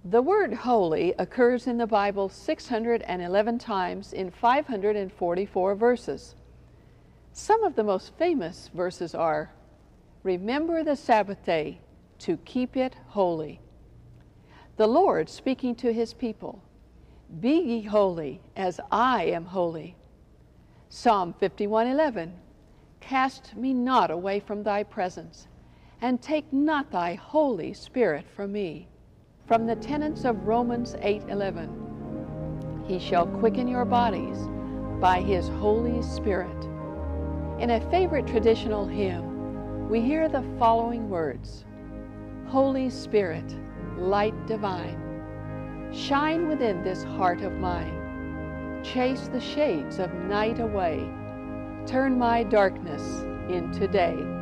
The word holy occurs in the Bible 611 times in 544 verses. Some of the most famous verses are, "Remember the Sabbath day to keep it holy." The Lord speaking to his people, "Be ye holy as I am holy." Psalm 51:11, "Cast me not away from thy presence, and take not thy Holy Spirit from me." From the tenets of Romans 8:11, "He shall quicken your bodies by his Holy Spirit." In a favorite traditional hymn, we hear the following words, "Holy Spirit, light divine, shine within this heart of mine. Chase the shades of night away, turn my darkness into day."